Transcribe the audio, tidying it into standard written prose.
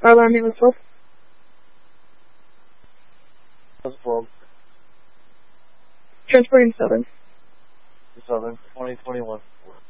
Alarm name was 12. 12. Transporting Southern. Southern, 2021.